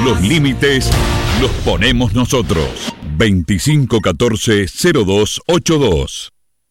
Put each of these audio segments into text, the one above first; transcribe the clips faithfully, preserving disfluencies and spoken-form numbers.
Los límites los ponemos nosotros. veinticinco catorce cero dos ochenta y dos.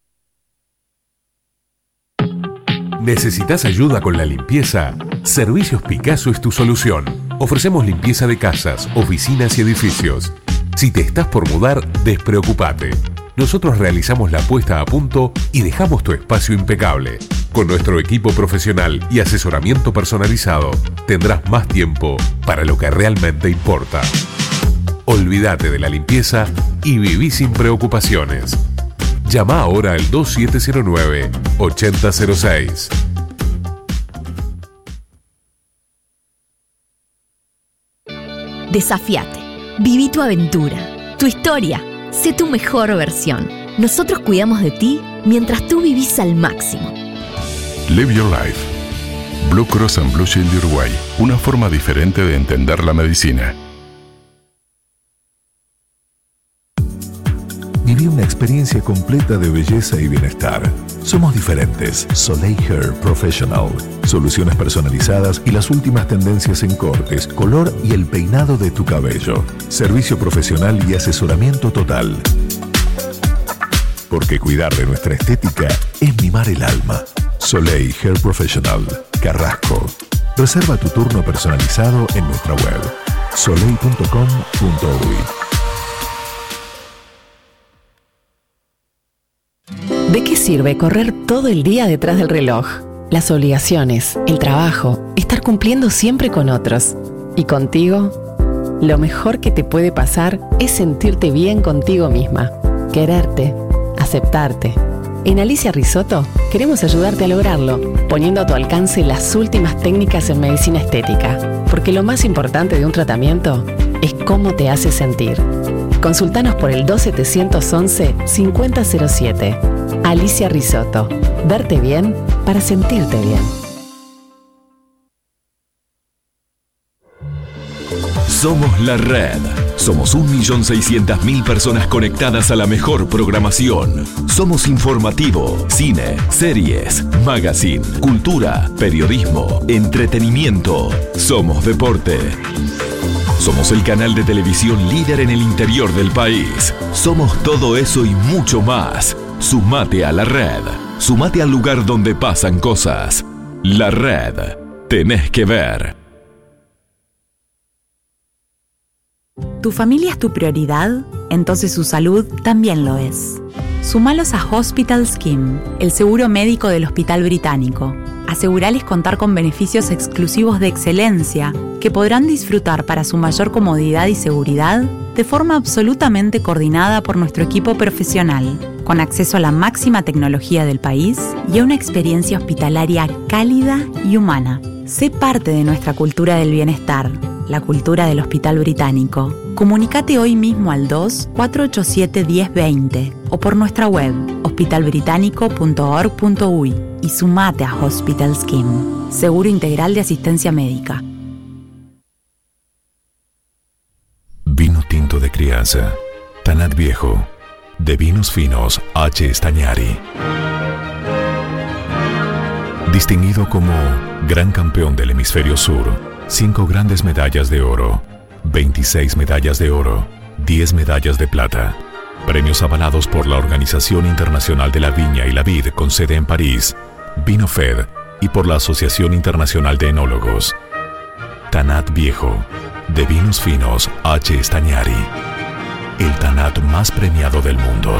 ¿Necesitas ayuda con la limpieza? Servicios Picasso es tu solución. Ofrecemos limpieza de casas, oficinas y edificios. Si te estás por mudar, despreocupate. Nosotros realizamos la puesta a punto y dejamos tu espacio impecable. Con nuestro equipo profesional y asesoramiento personalizado, tendrás más tiempo para lo que realmente importa. Olvídate de la limpieza y viví sin preocupaciones. Llama ahora al dos siete cero nueve, ocho cero cero seis. Desafiate. Viví tu aventura, tu historia. Sé tu mejor versión. Nosotros cuidamos de ti mientras tú vivís al máximo. Live Your Life. Blue Cross and Blue Shield de Uruguay. Una forma diferente de entender la medicina. Viví una experiencia completa de belleza y bienestar. Somos diferentes. Soleil Hair Professional. Soluciones personalizadas y las últimas tendencias en cortes, color y el peinado de tu cabello. Servicio profesional y asesoramiento total. Porque cuidar de nuestra estética es mimar el alma. Soleil Hair Professional. Carrasco. Reserva tu turno personalizado en nuestra web. soleil punto com punto uy. ¿De qué sirve correr todo el día detrás del reloj? Las obligaciones, el trabajo, estar cumpliendo siempre con otros. ¿Y contigo? Lo mejor que te puede pasar es sentirte bien contigo misma, quererte, aceptarte. En Alicia Risotto queremos ayudarte a lograrlo, poniendo a tu alcance las últimas técnicas en medicina estética, porque lo más importante de un tratamiento es cómo te hace sentir. Consultanos por el dos siete once, cincuenta cero siete. Alicia Risotto. Verte bien para sentirte bien. Somos la red. Somos un millón seiscientas mil personas conectadas a la mejor programación. Somos informativo, cine, series, magazine, cultura, periodismo, entretenimiento. Somos deporte. Somos el canal de televisión líder en el interior del país. Somos todo eso y mucho más. Sumate a la red. Sumate al lugar donde pasan cosas. La red. Tenés que ver. ¿Tu familia es tu prioridad? Entonces su salud también lo es. Sumalos a Hospital Scheme, el seguro médico del Hospital Británico. Asegurales contar con beneficios exclusivos de excelencia que podrán disfrutar para su mayor comodidad y seguridad de forma absolutamente coordinada por nuestro equipo profesional, con acceso a la máxima tecnología del país y a una experiencia hospitalaria cálida y humana. Sé parte de nuestra cultura del bienestar, la cultura del Hospital Británico. Comunícate hoy mismo al dos, cuatro ocho siete, uno cero dos cero o por nuestra web hospital británico punto org punto uy y sumate a Hospital Scheme, seguro integral de asistencia médica. Vino tinto de crianza. Tanat Viejo. De Vinos Finos H. Stagnari. Distinguido como Gran Campeón del Hemisferio Sur, cinco grandes medallas de oro, veintiséis medallas de oro, diez medallas de plata. Premios avalados por la Organización Internacional de la Viña y la Vid con sede en París, VinoFed y por la Asociación Internacional de Enólogos. Tanat Viejo. De Vinos Finos H. Stagnari. El Tanat más premiado del mundo.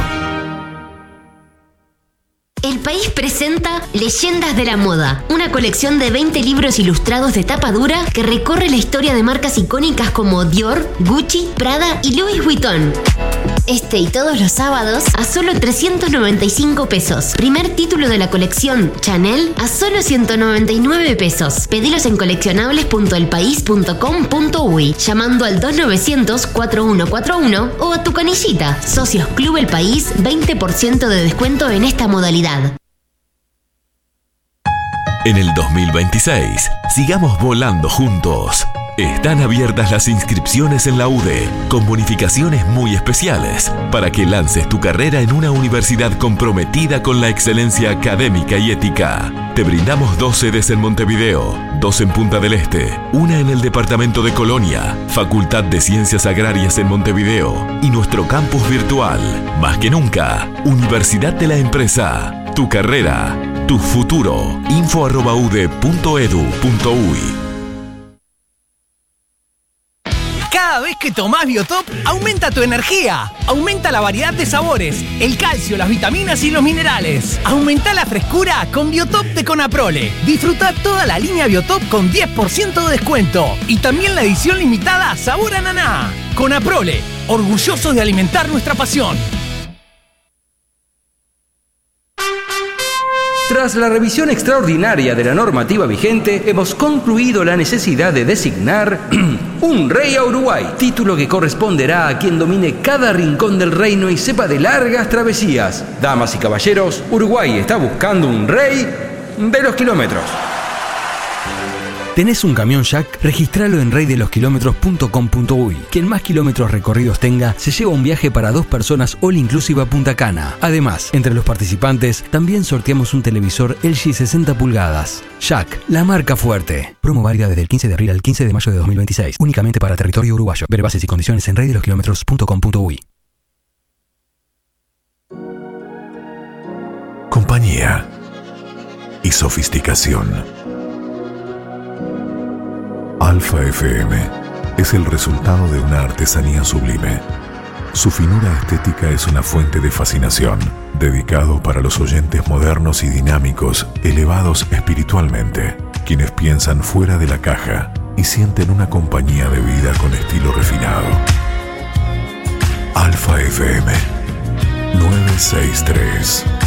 El País presenta Leyendas de la Moda, una colección de veinte libros ilustrados de tapa dura que recorre la historia de marcas icónicas como Dior, Gucci, Prada y Louis Vuitton. Este y todos los sábados a solo trescientos noventa y cinco pesos. Primer título de la colección, Chanel, a solo ciento noventa y nueve pesos. Pedilos en coleccionables punto el país punto com punto uy, llamando al dos novecientos, cuatro uno cuatro uno o a tu canillita. Socios Club El País, veinte por ciento de descuento en esta modalidad. En el dos mil veintiséis, sigamos volando juntos. Están abiertas las inscripciones en la U D E, con bonificaciones muy especiales, para que lances tu carrera en una universidad comprometida con la excelencia académica y ética. Te brindamos dos sedes en Montevideo, dos en Punta del Este, una en el departamento de Colonia, Facultad de Ciencias Agrarias en Montevideo y nuestro campus virtual. Más que nunca, Universidad de la Empresa. Tu carrera, tu futuro. info arroba u d e punto e d u punto u y. Cada vez que tomás Biotop, aumenta tu energía, aumenta la variedad de sabores, el calcio, las vitaminas y los minerales. Aumenta la frescura con Biotop de Conaprole. Disfruta toda la línea Biotop con diez por ciento de descuento. Y también la edición limitada Sabor Ananá. Conaprole, orgullosos de alimentar nuestra pasión. Tras la revisión extraordinaria de la normativa vigente, hemos concluido la necesidad de designar un rey a Uruguay, título que corresponderá a quien domine cada rincón del reino y sepa de largas travesías. Damas y caballeros, Uruguay está buscando un rey de los kilómetros. ¿Tenés un camión Jack? Registralo en rey de los kilómetros punto com punto u y. Quien más kilómetros recorridos tenga, se lleva un viaje para dos personas all inclusive a Punta Cana. Además, entre los participantes, también sorteamos un televisor L G sesenta pulgadas. Jack, la marca fuerte. Promo válida desde el quince de abril al quince de mayo de dos mil veintiséis. Únicamente para territorio uruguayo. Ver bases y condiciones en rey de los kilómetros punto com punto u y. Compañía y sofisticación. Alfa F M es el resultado de una artesanía sublime. Su finura estética es una fuente de fascinación, dedicado para los oyentes modernos y dinámicos, elevados espiritualmente, quienes piensan fuera de la caja y sienten una compañía de vida con estilo refinado. Alfa F M novecientos sesenta y tres